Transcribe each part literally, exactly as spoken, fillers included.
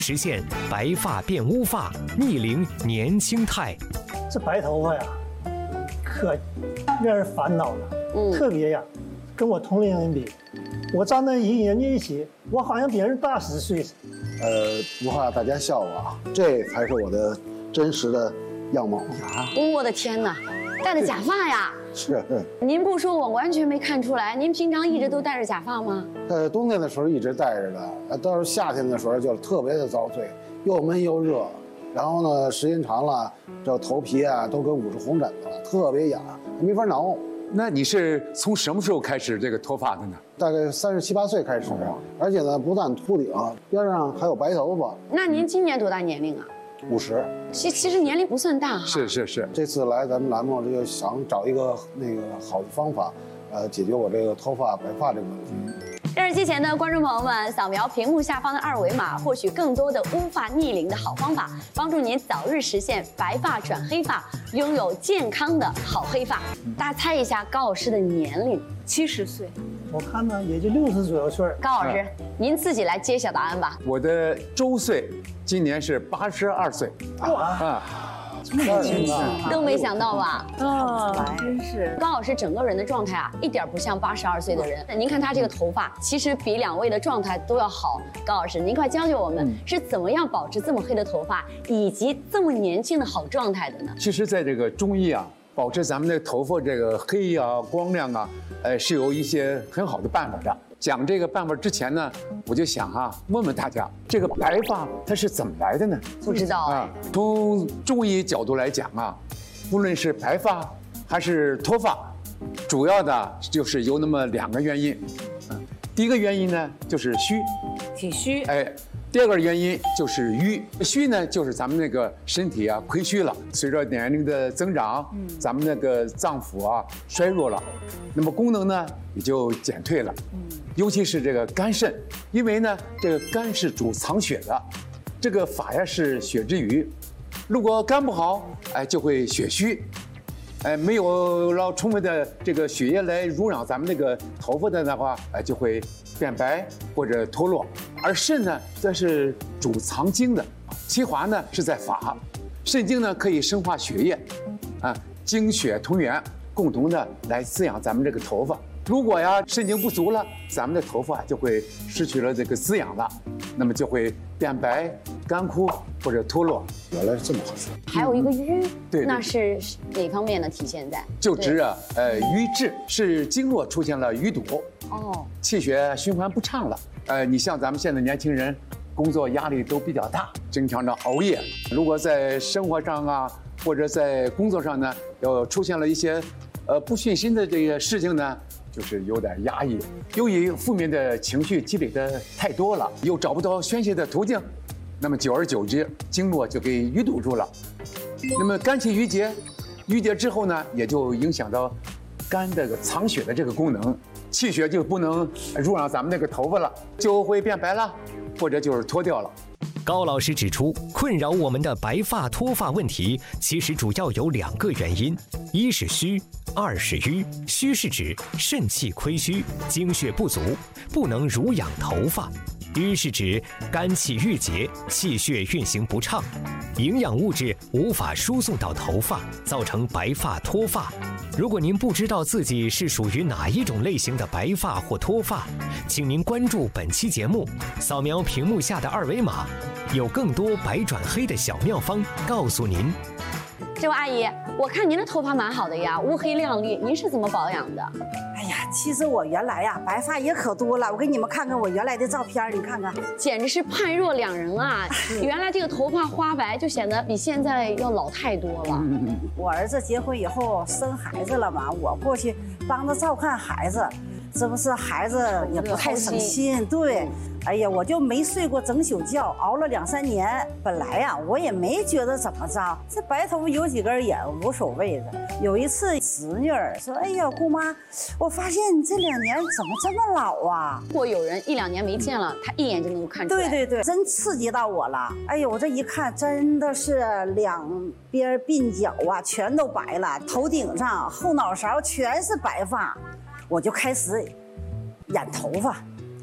实现白发变乌发，逆龄年轻态。 这白头发呀，可让人烦恼了，嗯、特别呀，跟我同龄人比，我站在一人家一起，我好像比人大十岁。 呃，不怕大家笑我啊，这才是我的真实的样貌啊！ 我的天哪，戴的假发呀！ 是。 您不说，我完全没看出来。您平常一直都戴着假发吗？ 呃，冬天的时候一直戴着的，呃，到了夏天的时候就特别的遭罪，又闷又热。然后呢，时间长了，这头皮啊都跟捂着红疹子了，特别痒，没法挠。 那你是从什么时候开始这个脱发的呢？ 大概三十七八岁开始，而且呢，不但秃顶，边上还有白头发。 那您今年多大年龄啊？ 五十。 其其实年龄不算大哈。 是是是。 这次来咱们栏目，就想找一个那个好的方法，呃，解决我这个脱发白发这个问题。 电视机前的观众朋友们，扫描屏幕下方的二维码，获取更多的乌发逆龄的好方法，帮助您早日实现白发转黑发，拥有健康的好黑发。大家猜一下高老师的年龄？ 七十岁。 我看呢，也就六十左右岁。 高老师，您自己来揭晓答案吧。 我的周岁今年是八十二岁。 哇啊！这么年轻啊，都没想到吧？ 啊，真是。 高老师整个人的状态啊，一点不像八十二岁的人。您看他这个头发，其实比两位的状态都要好。高老师，您快教教我们是怎么样保持这么黑的头发，以及这么年轻的好状态的呢？ 其实，在这个中医啊，保持咱们的头发这个黑啊、光亮啊，呃，是有一些很好的办法的。讲这个办法之前呢，我就想啊，问问大家，这个白发它是怎么来的呢？ 不知道啊。 从中医角度来讲啊，无论是白发还是脱发，主要的就是有那么两个原因。嗯，第一个原因呢就是虚， 体虚。 哎。第二个原因就是瘀，虚呢就是咱们那个身体啊亏虚了，随着年龄的增长，嗯，咱们那个脏腑啊衰弱了，那么功能呢也就减退了，嗯，尤其是这个肝肾，因为呢这个肝是主藏血的，这个发呀是血之余，如果肝不好，哎就会血虚。哎，没有了充分的这个血液来濡养咱们这个头发的的话，哎，就会变白或者脱落。而肾呢，则是主藏精的，其华呢是在发，肾精呢可以生化血液，啊，精血同源，共同的来滋养咱们这个头发。如果呀肾精不足了，咱们的头发就会失去了这个滋养了，那么就会变白、干枯或者脱落。 原来是这么回事。 还有一个瘀， 对， 那是哪方面呢？体现在就指啊，呃，瘀滞是经络出现了淤堵， 哦， 气血循环不畅了。呃，你像咱们现在年轻人，工作压力都比较大，经常的熬夜。如果在生活上啊，或者在工作上呢，要出现了一些，呃，不顺心的这个事情呢，就是有点压抑。由于负面的情绪积累的太多了，又找不到宣泄的途径，那么久而久之，经络就给淤堵住了。那么肝气郁结，郁结之后呢，也就影响到肝这个藏血的这个功能。气血就不能濡养咱们那个头发了，就会变白了，或者就是脱掉了。 高老师指出，困扰我们的白发脱发问题，其实主要有两个原因：一是虚，二是瘀。虚是指肾气亏虚，精血不足，不能濡养头发；瘀是指肝气郁结，气血运行不畅，营养物质无法输送到头发，造成白发脱发。如果您不知道自己是属于哪一种类型的白发或脱发，请您关注本期节目，扫描屏幕下的二维码，有更多白转黑的小妙方告诉您。 这位阿姨，我看您的头发蛮好的呀，乌黑亮丽，您是怎么保养的？ 哎呀，其实我原来呀白发也可多了，我给你们看看我原来的照片，你看看， 简直是判若两人啊！原来这个头发花白就显得比现在要老太多了。 我儿子结婚以后生孩子了嘛，我过去帮他照看孩子，这不是孩子也不太省心，对。哎呀，我就没睡过整宿觉，熬了两三年。本来呀，我也没觉得怎么着，这白头发有几根也无所谓的。有一次，侄女儿说：“哎呀，姑妈，我发现你这两年怎么这么老啊？” 如果有人一两年没见了，他一眼就能够看出来。 对对对，真刺激到我了。哎呦，我这一看，真的是两边鬓角啊，全都白了，头顶上、后脑勺全是白发，我就开始染头发。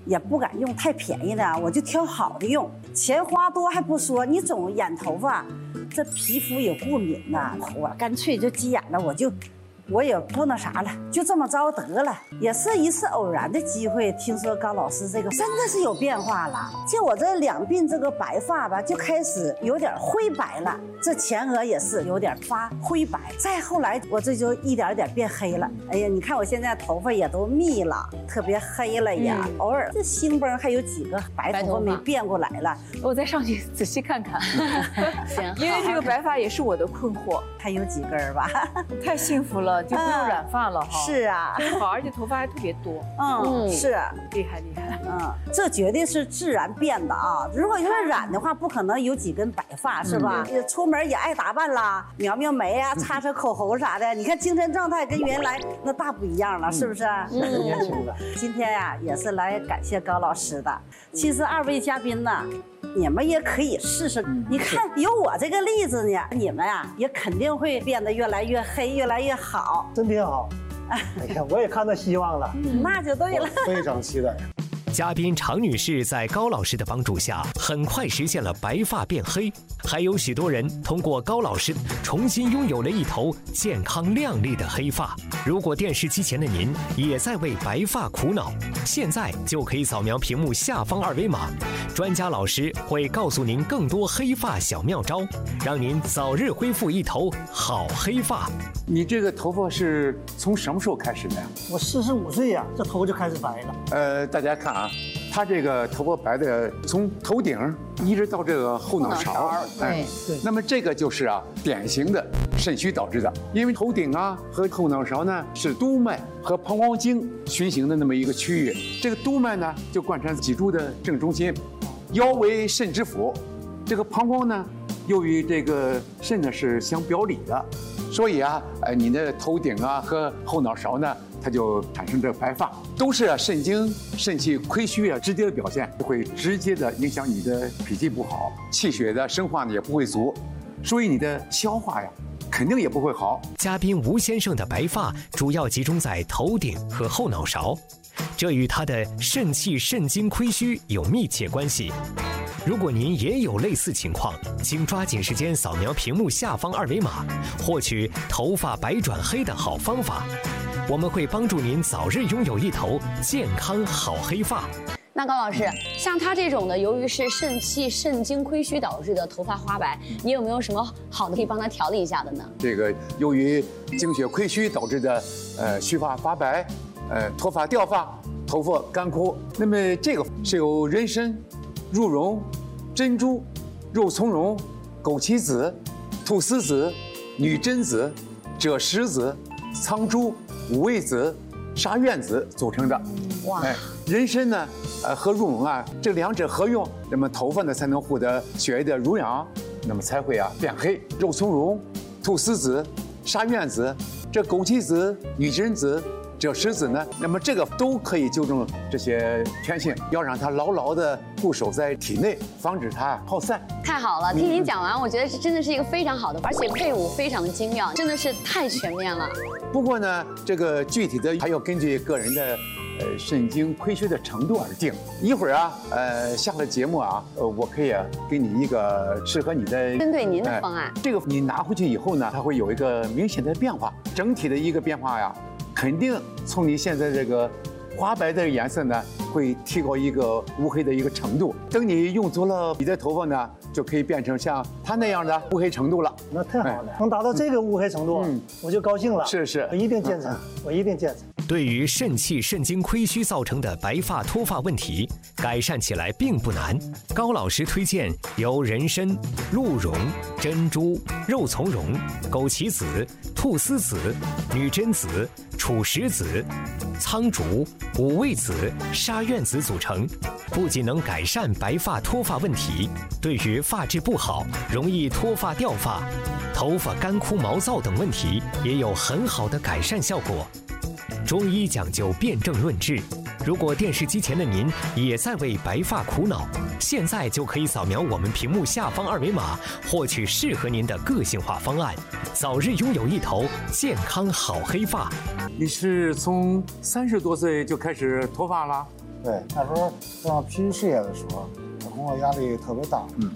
也不敢用太便宜的，我就挑好的用。钱花多还不说，你总染头发，这皮肤也过敏呐，我干脆就急眼了，我就。我也不那啥了，就这么着得了。也是一次偶然的机会，听说高老师这个真的是有变化了。就我这两鬓这个白发吧，就开始有点灰白了，这前额也是有点发灰白。再后来，我这就一点点变黑了。哎呀，你看我现在头发也都密了，特别黑了呀。嗯、偶尔这兴崩还有几个白头发没变过来了， 我再上去仔细看看。 行， 因为这个白发也是我的困惑。 还有几根吧？ 太幸福了。就不用染发了哈、 嗯，是啊， 好，而且头发还特别多， 嗯，是厉害厉害， 嗯，这绝对是自然变的啊！如果要是染的话，不可能有几根白发，是吧？嗯、出门也爱打扮啦，描描眉啊，擦擦口红啥的，你看精神状态跟原来那大不一样了，是不是？ 嗯，年轻了。 今天呀、啊，也是来感谢高老师的。其实二位嘉宾呢。你们也可以试试，你看有我这个例子呢，你们呀、啊、也肯定会变得越来越黑，越来越好， 真挺好。哎呀，我也看到希望了， 嗯、那就对了， 非常期待。 嘉宾常女士在高老师的帮助下，很快实现了白发变黑，还有许多人通过高老师重新拥有了一头健康亮丽的黑发。如果电视机前的您也在为白发苦恼，现在就可以扫描屏幕下方二维码，专家老师会告诉您更多黑发小妙招，让您早日恢复一头好黑发。 你这个头发是从什么时候开始的呀？ 我四十五岁呀，这头就开始白了。 呃，大家看啊，他这个头发白的从头顶一直到这个后脑勺， 对对。 那么这个就是啊，典型的肾虚导致的，因为头顶啊和后脑勺呢是督脉和膀胱经循行的那么一个区域，这个督脉呢就贯穿脊柱的正中心，腰为肾之府，这个膀胱呢又与这个肾呢是相表里的。所以啊，呃，你的头顶啊和后脑勺呢，它就产生这白发，都是、啊、肾精、肾气亏虚啊直接的表现，会直接的影响你的脾气不好，气血的生化呢也不会足，所以你的消化呀肯定也不会好。 嘉宾吴先生的白发主要集中在头顶和后脑勺，这与他的肾气、肾精亏虚有密切关系。如果您也有类似情况，请抓紧时间扫描屏幕下方二维码，获取头发白转黑的好方法。我们会帮助您早日拥有一头健康好黑发。 那高老师，像他这种的，由于是肾气、肾精亏虚导致的头发花白，你有没有什么好的可以帮他调理一下的呢？ 这个由于精血亏虚导致的，呃，须发发白，呃，脱发掉发，头发干枯。那么这个是由人参、鹿茸、珍珠、肉苁蓉、枸杞子、菟丝子、女贞子、赭石子、苍术、五味子、沙苑子组成的。哇！哎，人参呢，呃和鹿茸啊，这两者合用，那么头发呢才能获得血液的濡养，那么才会啊变黑。肉苁蓉、菟丝子、沙苑子、这枸杞子、女贞子、赭石子呢，那么这个都可以纠正这些天性，要让它牢牢地固守在体内，防止它耗散。 太好了，听您讲完，我觉得这真的是一个非常好的，而且配伍非常的精妙，真的是太全面了。 不过呢，这个具体的还要根据个人的呃肾精亏虚的程度而定。一会儿啊，呃下了节目啊，呃我可以啊给你一个适合你的针对您的方案。 呃、这个你拿回去以后呢，它会有一个明显的变化，整体的一个变化呀。肯定从你现在这个花白的颜色呢，会提高一个乌黑的一个程度。等你用足了，你的头发呢，就可以变成像它那样的乌黑程度了。 那太好了，哎、能达到这个乌黑程度，嗯、我就高兴了。 是是， 我一定坚持，嗯、我一定坚持。 对于肾气、肾精亏虚造成的白发脱发问题，改善起来并不难。高老师推荐由人参、鹿茸、珍珠、肉苁蓉、枸杞子、菟丝子、女贞子、褚石子、苍术、五味子、沙苑子组成，不仅能改善白发脱发问题，对于发质不好、容易脱发掉发、头发干枯毛躁等问题也有很好的改善效果。中医讲究辨证论治，如果电视机前的您也在为白发苦恼，现在就可以扫描我们屏幕下方二维码，获取适合您的个性化方案，早日拥有一头健康好黑发。 你是从三十多岁就开始脱发了？ 对，那时候正要拼事业的时候，工作压力特别大。嗯，